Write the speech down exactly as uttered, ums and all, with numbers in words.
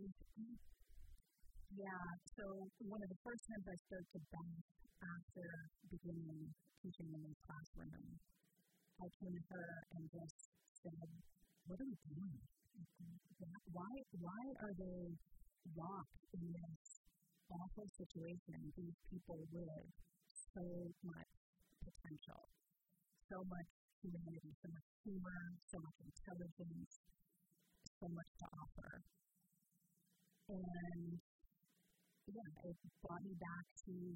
Yeah, so one of the first times I spoke to Beth after beginning teaching in this classroom, I came to her and just said, what are we doing? Why, why are they locked in this awful situation these people with so much potential, so much humanity, so much humor, so much intelligence, so much to offer? And yeah, it brought me back to